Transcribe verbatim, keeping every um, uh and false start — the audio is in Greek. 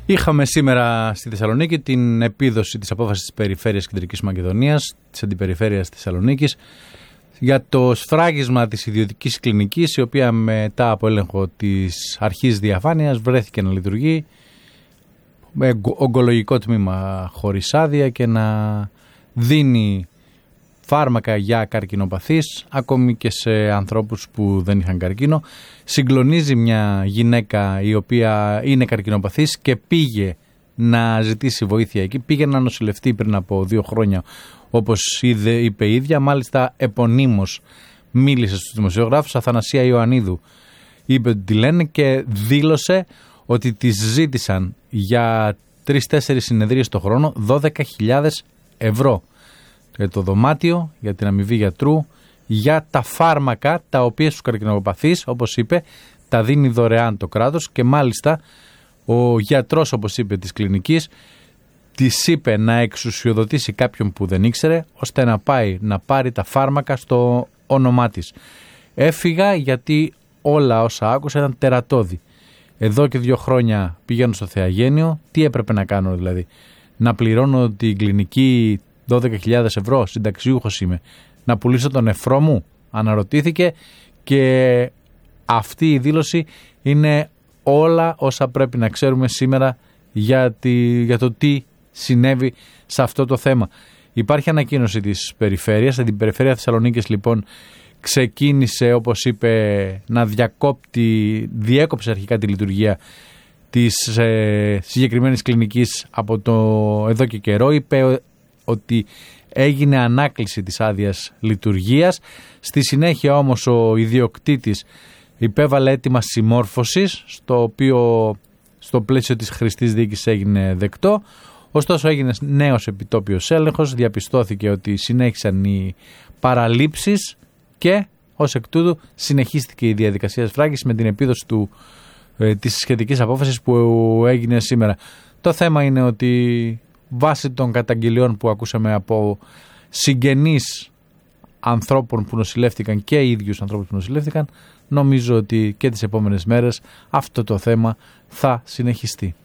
Είχαμε σήμερα στη Θεσσαλονίκη την επίδοση της απόφασης της Περιφέρειας Κεντρικής Μακεδονίας, της Αντιπεριφέρειας Θεσσαλονίκης, για το σφράγισμα της ιδιωτικής κλινικής, η οποία μετά από έλεγχο της αρχής διαφάνειας βρέθηκε να λειτουργεί με ογκολογικό τμήμα χωρίς άδεια και να δίνει φάρμακα για καρκινοπαθείς, ακόμη και σε ανθρώπους που δεν είχαν καρκίνο. Συγκλονίζει μια γυναίκα η οποία είναι καρκινοπαθής και πήγε να ζητήσει βοήθεια εκεί. Πήγε να νοσηλευτεί πριν από δύο χρόνια, όπως είδε, είπε η ίδια. Μάλιστα επωνύμως μίλησε στους δημοσιογράφους. Αθανασία Ιωαννίδου είπε ότι τη λένε και δήλωσε ότι της ζήτησαν για τρεις-τέσσερις συνεδρίες το χρόνο δώδεκα χιλιάδες ευρώ. Για το δωμάτιο, για την αμοιβή γιατρού, για τα φάρμακα τα οποία στους καρκινοπαθείς, όπως είπε, τα δίνει δωρεάν το κράτος και μάλιστα ο γιατρός, όπως είπε, της κλινικής της είπε να εξουσιοδοτήσει κάποιον που δεν ήξερε ώστε να πάει να πάρει τα φάρμακα στο όνομά της. Έφυγα γιατί όλα όσα άκουσα ήταν τερατώδη. Εδώ και δύο χρόνια πηγαίνω στο Θεαγένιο, τι έπρεπε να κάνω δηλαδή? Να πληρώνω την κλινική δώδεκα χιλιάδες ευρώ, συνταξιούχος είμαι, να πουλήσω τον νεφρό μου? Αναρωτήθηκε και αυτή η δήλωση είναι όλα όσα πρέπει να ξέρουμε σήμερα για, τη, για το τι συνέβη σε αυτό το θέμα. Υπάρχει ανακοίνωση της περιφέρειας, την Περιφέρεια Θεσσαλονίκης λοιπόν ξεκίνησε, όπως είπε, να διακόπτει, διέκοψε αρχικά τη λειτουργία της ε, συγκεκριμένης κλινικής από το εδώ και καιρό. Είπε ότι έγινε ανάκληση της άδειας λειτουργίας. Στη συνέχεια όμως ο ιδιοκτήτης υπέβαλε αίτημα συμμόρφωσης, στο οποίο στο πλαίσιο της χρηστής διοίκησης έγινε δεκτό. Ωστόσο έγινε νέος επιτόπιος έλεγχος, διαπιστώθηκε ότι συνέχισαν οι παραλήψεις και ως εκ τούτου συνεχίστηκε η διαδικασία σφράγισης με την επίδοση του, ε, της σχετικής απόφασης που έγινε σήμερα. Το θέμα είναι ότι βάσει των καταγγελιών που ακούσαμε από συγγενείς ανθρώπων που νοσηλεύτηκαν και οι ίδιους ανθρώπους που νοσηλεύτηκαν, νομίζω ότι και τις επόμενες μέρες αυτό το θέμα θα συνεχιστεί.